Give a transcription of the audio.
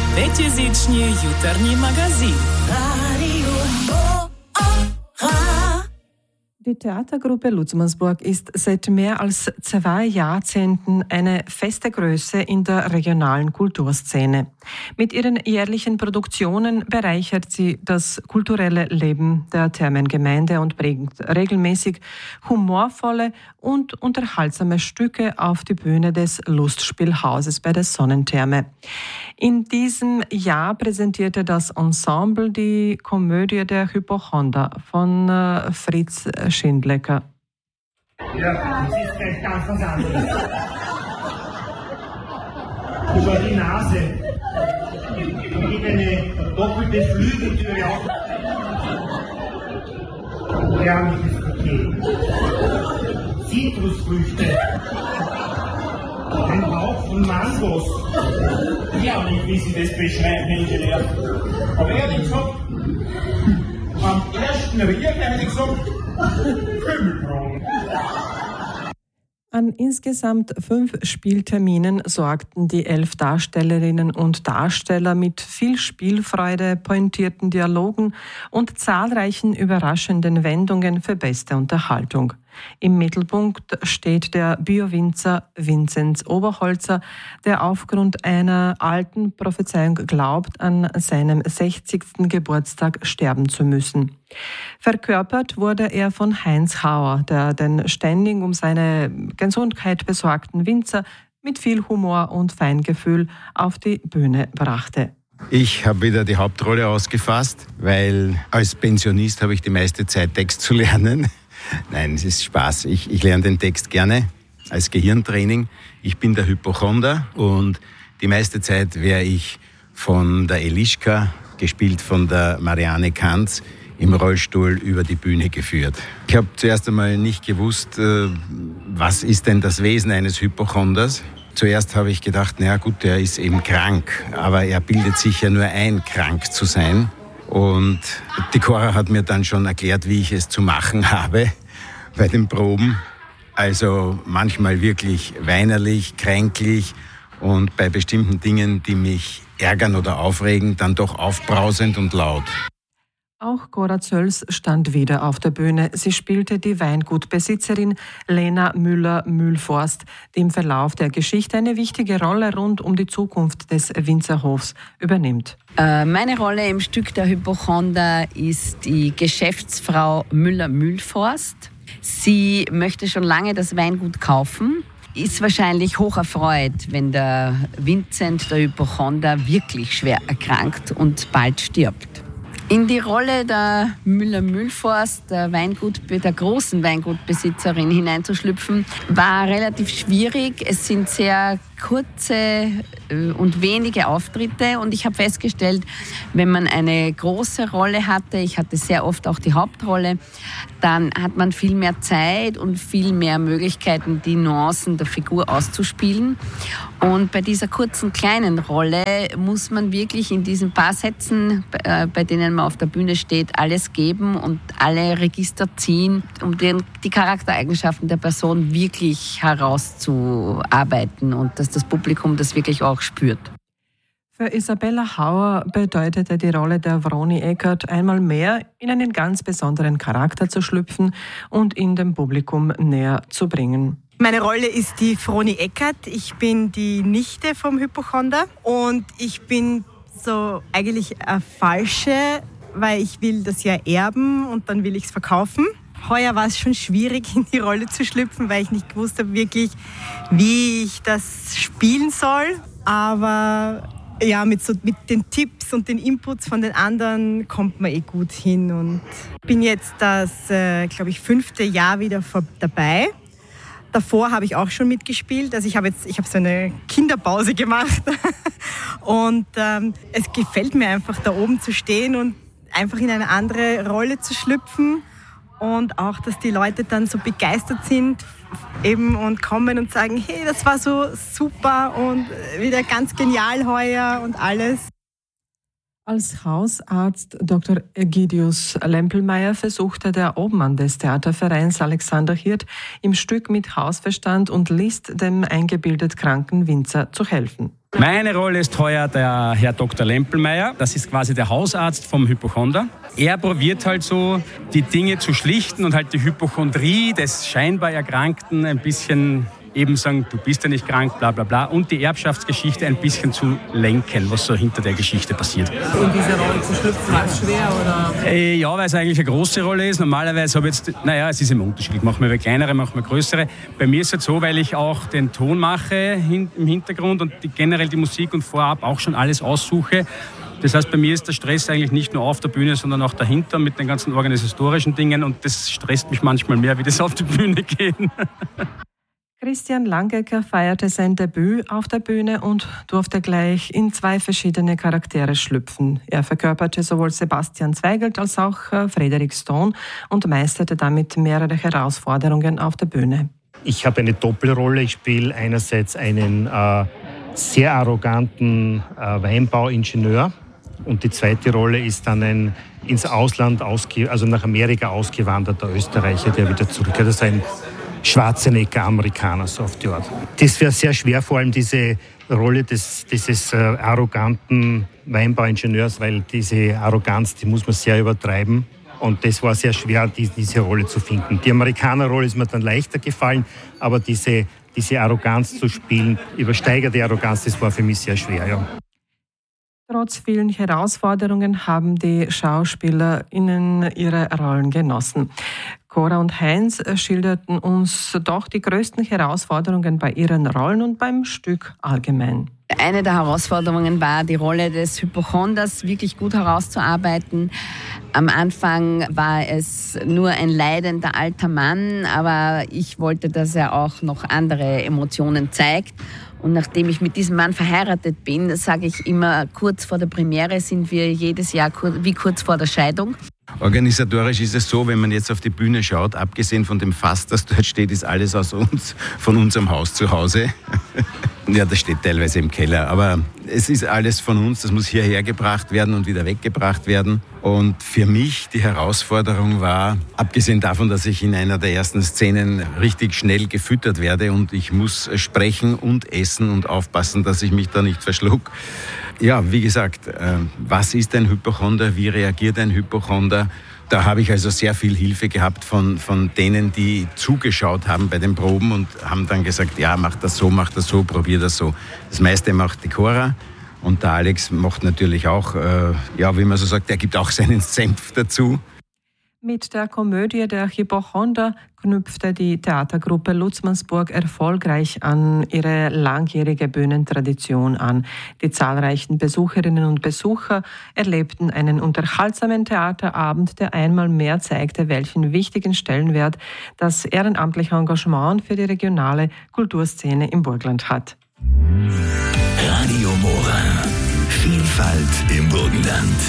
Пятизичний jutarnji magazin. Die Theatergruppe Lutzmannsburg ist seit mehr als 2 Jahrzehnten eine feste Größe in der regionalen Kulturszene. Mit ihren jährlichen Produktionen bereichert sie das kulturelle Leben der Thermengemeinde und bringt regelmäßig humorvolle und unterhaltsame Stücke auf die Bühne des Lustspielhauses bei der Sonnentherme. In diesem Jahr präsentierte das Ensemble die Komödie der Hypochonder von Fritz Schindlecker. Ja, das ist gleich ganz was anderes. Über die Nase. Da geht eine doppelte Flügeltüre auf. Herrliches Paket. Zitrusfrüchte. Ein Hauch von Mangos. Ja, und wie Sie das beschreiben, Ingenieur. Aber ehrlich gesagt, am ersten Riech hätte ich gesagt, Kümmelbrot. An insgesamt 5 Spielterminen sorgten die 11 Darstellerinnen und Darsteller mit viel Spielfreude, pointierten Dialogen und zahlreichen überraschenden Wendungen für beste Unterhaltung. Im Mittelpunkt steht der Bio-Winzer Vinzenz Oberholzer, der aufgrund einer alten Prophezeiung glaubt, an seinem 60. Geburtstag sterben zu müssen. Verkörpert wurde er von Heinz Hauer, der den ständig um seine Gesundheit besorgten Winzer mit viel Humor und Feingefühl auf die Bühne brachte. Ich habe wieder die Hauptrolle ausgefasst, weil als Pensionist habe ich die meiste Zeit, Text zu lernen. Nein, es ist Spaß. Ich lerne den Text gerne als Gehirntraining. Ich bin der Hypochonder und die meiste Zeit wäre ich von der Elischka, gespielt von der Marianne Kanz, im Rollstuhl über die Bühne geführt. Ich habe zuerst einmal nicht gewusst, was ist denn das Wesen eines Hypochonders. Zuerst habe ich gedacht, naja gut, er ist eben krank, aber er bildet sich ja nur ein, krank zu sein. Und die Cora hat mir dann schon erklärt, wie ich es zu machen habe bei den Proben. Also manchmal wirklich weinerlich, kränklich und bei bestimmten Dingen, die mich ärgern oder aufregen, dann doch aufbrausend und laut. Auch Cora Zöls stand wieder auf der Bühne. Sie spielte die Weingutbesitzerin Lena Müller-Mühlforst, die im Verlauf der Geschichte eine wichtige Rolle rund um die Zukunft des Winzerhofs übernimmt. Meine Rolle im Stück der Hypochonder ist die Geschäftsfrau Müller-Mühlforst. Sie möchte schon lange das Weingut kaufen, ist wahrscheinlich hoch erfreut, wenn der Vincent, der Hypochonder, wirklich schwer erkrankt und bald stirbt. In die Rolle der Müller-Mühlforst, der großen Weingutbesitzerin hineinzuschlüpfen, war relativ schwierig. Es sind sehr kurze und wenige Auftritte und ich habe festgestellt, wenn man eine große Rolle hatte, ich hatte sehr oft auch die Hauptrolle, dann hat man viel mehr Zeit und viel mehr Möglichkeiten, die Nuancen der Figur auszuspielen. Und bei dieser kurzen, kleinen Rolle muss man wirklich in diesen paar Sätzen, bei denen man auf der Bühne steht, alles geben und alle Register ziehen, um die Charaktereigenschaften der Person wirklich herauszuarbeiten und dass das Publikum das wirklich auch spürt. Für Isabella Hauer bedeutete die Rolle der Vroni Eckert einmal mehr, in einen ganz besonderen Charakter zu schlüpfen und ihn dem Publikum näher zu bringen. Meine Rolle ist die Vroni Eckert. Ich bin die Nichte vom Hypochonder und ich bin so eigentlich eine Falsche, weil ich will das ja erben und dann will ich es verkaufen. Heuer war es schon schwierig, in die Rolle zu schlüpfen, weil ich nicht gewusst habe wirklich, wie ich das spielen soll. Aber ja, mit den Tipps und den Inputs von den anderen kommt man gut hin. Und ich bin jetzt das, glaube ich, 5. Jahr wieder dabei. Davor habe ich auch schon mitgespielt. Also ich habe so eine Kinderpause gemacht. Und es gefällt mir einfach, da oben zu stehen und einfach in eine andere Rolle zu schlüpfen. Und auch, dass die Leute dann so begeistert sind eben und kommen und sagen, hey, das war so super und wieder ganz genial heuer und alles. Als Hausarzt Dr. Egidius Lempelmeier versuchte der Obmann des Theatervereins Alexander Hirt im Stück mit Hausverstand und List dem eingebildet kranken Winzer zu helfen. Meine Rolle ist heuer der Herr Dr. Lempelmeier. Das ist quasi der Hausarzt vom Hypochonder. Er probiert halt so, die Dinge zu schlichten und halt die Hypochondrie des scheinbar Erkrankten ein bisschen eben sagen, du bist ja nicht krank, bla bla bla, und die Erbschaftsgeschichte ein bisschen zu lenken, was so hinter der Geschichte passiert. In diese Rolle zu schlüpfen, war es schwer, oder? Ja, weil es eigentlich eine große Rolle ist. Normalerweise habe ich jetzt, es ist immer unterschiedlich. Machen wir kleinere, machen wir größere. Bei mir ist es jetzt so, weil ich auch den Ton mache im Hintergrund und generell die Musik und vorab auch schon alles aussuche. Das heißt, bei mir ist der Stress eigentlich nicht nur auf der Bühne, sondern auch dahinter mit den ganzen organisatorischen Dingen, und das stresst mich manchmal mehr, wie das auf die Bühne gehen. Christian Langecker feierte sein Debüt auf der Bühne und durfte gleich in 2 verschiedene Charaktere schlüpfen. Er verkörperte sowohl Sebastian Zweigelt als auch Frederick Stone und meisterte damit mehrere Herausforderungen auf der Bühne. Ich habe eine Doppelrolle. Ich spiele einerseits einen sehr arroganten Weinbauingenieur, und die zweite Rolle ist dann ein ins Ausland, also nach Amerika ausgewanderter Österreicher, der wieder zurückkehrt. Das ist ein Schwarzenegger-Amerikaner, so auf die Art. Das wäre sehr schwer, vor allem diese Rolle dieses arroganten Weinbauingenieurs, weil diese Arroganz, die muss man sehr übertreiben. Und das war sehr schwer, diese Rolle zu finden. Die Amerikanerrolle ist mir dann leichter gefallen, aber diese Arroganz zu spielen, übersteigerte Arroganz, das war für mich sehr schwer, ja. Trotz vielen Herausforderungen haben die SchauspielerInnen ihre Rollen genossen. Cora und Heinz schilderten uns doch die größten Herausforderungen bei ihren Rollen und beim Stück allgemein. Eine der Herausforderungen war, die Rolle des Hypochonders wirklich gut herauszuarbeiten. Am Anfang war es nur ein leidender alter Mann, aber ich wollte, dass er auch noch andere Emotionen zeigt. Und nachdem ich mit diesem Mann verheiratet bin, sage ich immer, kurz vor der Premiere sind wir jedes Jahr wie kurz vor der Scheidung. Organisatorisch ist es so, wenn man jetzt auf die Bühne schaut, abgesehen von dem Fass, das dort steht, ist alles von unserem Haus zu Hause. Ja, das steht teilweise im Keller, aber es ist alles von uns, das muss hierher gebracht werden und wieder weggebracht werden. Und für mich die Herausforderung war, abgesehen davon, dass ich in einer der ersten Szenen richtig schnell gefüttert werde und ich muss sprechen und essen und aufpassen, dass ich mich da nicht verschluck. Ja, wie gesagt, was ist ein Hypochonder, wie reagiert ein Hypochonder? Da habe ich also sehr viel Hilfe gehabt von denen, die zugeschaut haben bei den Proben und haben dann gesagt, ja, mach das so, probier das so. Das meiste macht die Cora und der Alex macht natürlich auch, wie man so sagt, der gibt auch seinen Senf dazu. Mit der Komödie Der Hypochonder knüpfte die Theatergruppe Lutzmannsburg erfolgreich an ihre langjährige Bühnentradition an. Die zahlreichen Besucherinnen und Besucher erlebten einen unterhaltsamen Theaterabend, der einmal mehr zeigte, welchen wichtigen Stellenwert das ehrenamtliche Engagement für die regionale Kulturszene im Burgenland hat. Radio Mora. Vielfalt im Burgenland.